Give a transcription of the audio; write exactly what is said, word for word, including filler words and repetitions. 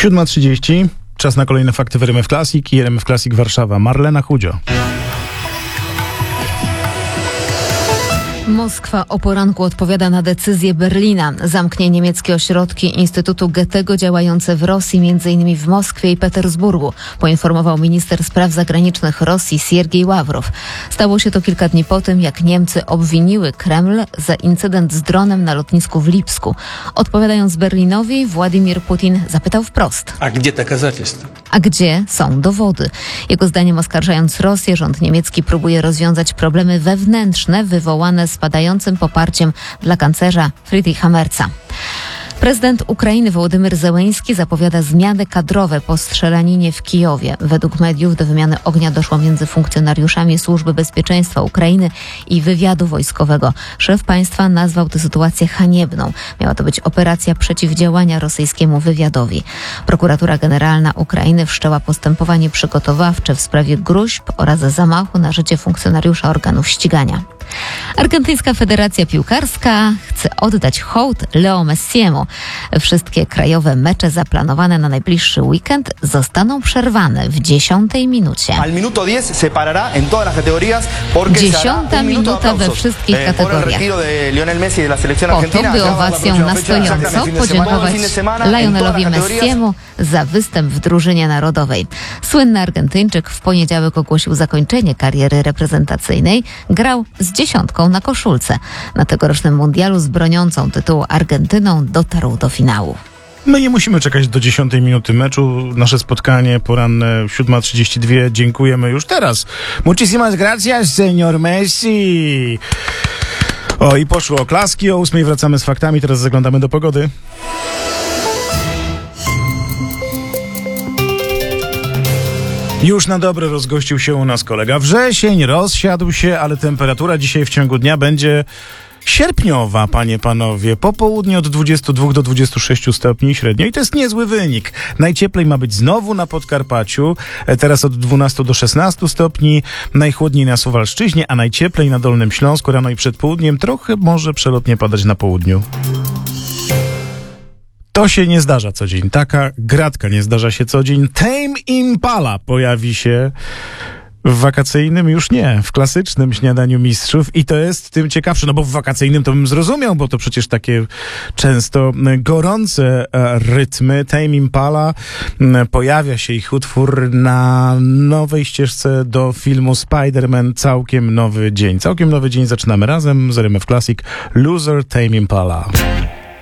siódma trzydzieści. Czas na kolejne fakty w R M F Classic i R M F Classic Warszawa. Marlena Chudzio. Moskwa o poranku odpowiada na decyzję Berlina. Zamknie niemieckie ośrodki Instytutu Goethego działające w Rosji, między innymi w Moskwie i Petersburgu, poinformował minister spraw zagranicznych Rosji Siergiej Ławrow. Stało się to kilka dni po tym, jak Niemcy obwiniły Kreml za incydent z dronem na lotnisku w Lipsku. Odpowiadając Berlinowi, Władimir Putin zapytał wprost: A gdzie doказательства? A gdzie są dowody? Jego zdaniem, oskarżając Rosję, rząd niemiecki próbuje rozwiązać problemy wewnętrzne wywołane spadającym poparciem dla kanclerza Friedricha Merza. Prezydent Ukrainy Wołodymyr Zełenski zapowiada zmiany kadrowe po strzelaninie w Kijowie. Według mediów do wymiany ognia doszło między funkcjonariuszami Służby Bezpieczeństwa Ukrainy i wywiadu wojskowego. Szef państwa nazwał tę sytuację haniebną. Miała to być operacja przeciwdziałania rosyjskiemu wywiadowi. Prokuratura Generalna Ukrainy wszczęła postępowanie przygotowawcze w sprawie gróźb oraz zamachu na życie funkcjonariusza organów ścigania. Argentyńska Federacja Piłkarska chce oddać hołd Leo Messiemu. Wszystkie krajowe mecze zaplanowane na najbliższy weekend zostaną przerwane w dziesiątej minucie. Dziesiąta minuta we wszystkich kategoriach. Po to, by owacją na stojąco podziękować Lionelowi Messiemu za występ w drużynie narodowej. Słynny Argentyńczyk w poniedziałek ogłosił zakończenie kariery reprezentacyjnej. Grał z dziesiątką na koszulce. Na tegorocznym mundialu z broniącą tytułu Argentyną dotarł do finału. My nie musimy czekać do dziesiątej minuty meczu. Nasze spotkanie poranne siódma trzydzieści dwa. Dziękujemy już teraz. Muchísimas gracias, señor Messi. O, i poszło oklaski. O ósmej wracamy z faktami. Teraz zaglądamy do pogody. Już na dobre rozgościł się u nas kolega Wrzesień, rozsiadł się, ale temperatura dzisiaj w ciągu dnia będzie sierpniowa, panie, panowie. Po południu od dwudziestu dwóch do dwudziestu sześciu stopni średnio i to jest niezły wynik. Najcieplej ma być znowu na Podkarpaciu, teraz od dwunastu do szesnastu stopni, najchłodniej na Suwalszczyźnie, a najcieplej na Dolnym Śląsku rano i przed południem, trochę może przelotnie padać na południu. To się nie zdarza co dzień. Taka gratka nie zdarza się co dzień. Tame Impala pojawi się w wakacyjnym, już nie, w klasycznym śniadaniu mistrzów i to jest tym ciekawsze, no bo w wakacyjnym to bym zrozumiał, bo to przecież takie często gorące rytmy. Tame Impala, pojawia się ich utwór na nowej ścieżce do filmu Spider-Man Całkiem Nowy Dzień. Całkiem Nowy Dzień zaczynamy razem z R M F Classic. Loser, Tame Impala.